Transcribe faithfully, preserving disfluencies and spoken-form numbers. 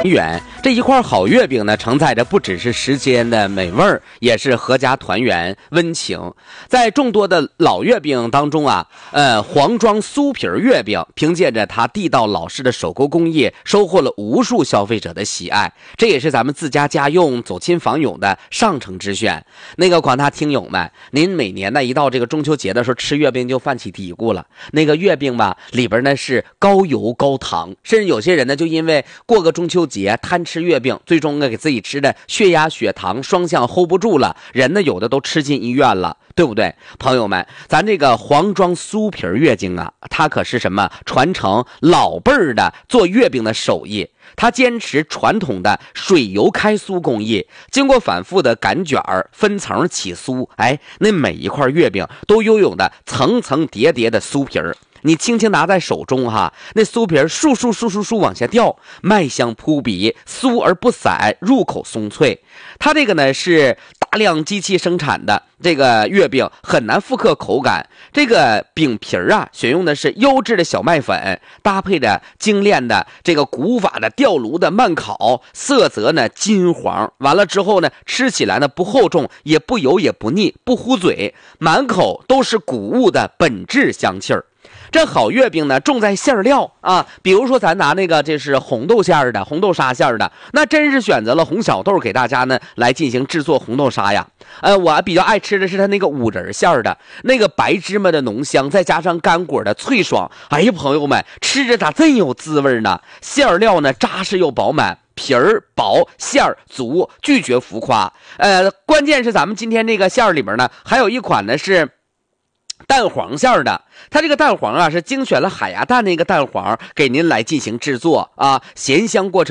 圆，这一块好月饼呢，承载着不只是时间的美味儿，也是阖家团圆温情。在众多的老月饼当中啊，呃，黄庄酥皮月饼凭借着它地道老式的手工工艺，收获了无数消费者的喜爱，这也是咱们自家家用、走亲访友的上乘之选。那个广大听友们，您每年呢一到这个中秋节的时候吃月饼就犯起嘀咕了，那个月饼吧里边呢是高油高糖，甚至有些人呢就因为过个中秋节贪吃月饼，最终呢给自己吃的血压血糖双向 hold 不住了，人呢有的都吃进医院了，对不对？朋友们，咱这个黄庄酥皮月饼啊，它可是什么传承老辈儿的做月饼的手艺，它坚持传统的水油开酥工艺，经过反复的擀卷儿分层起酥，哎，那每一块月饼都拥有的层层叠叠的酥皮儿，你轻轻拿在手中哈，那酥皮儿簌簌簌簌簌往下掉，麦香扑鼻，酥而不散，入口松脆。它这个呢是大量机器生产的这个月饼，很难复刻口感。这个饼皮儿啊，选用的是优质的小麦粉，搭配着精炼的这个古法的吊炉的慢烤，色泽呢金黄。完了之后呢，吃起来呢不厚重，也不油也不腻，不糊嘴，满口都是谷物的本质香气儿。这好月饼呢，重在馅料啊，比如说咱拿那个这是红豆馅的、红豆沙馅的，那真是选择了红小豆给大家呢来进行制作红豆沙呀。呃，我比较爱吃的是它那个五仁馅的，那个白芝麻的浓香，再加上干果的脆爽，哎呀，朋友们，吃着咋真有滋味呢？馅料呢扎实又饱满。皮儿薄，馅儿足，拒绝浮夸。呃，关键是咱们今天这个馅儿里边呢，还有一款呢是蛋黄馅的，它这个蛋黄啊是精选了海鸭蛋那个蛋黄给您来进行制作啊，咸香过程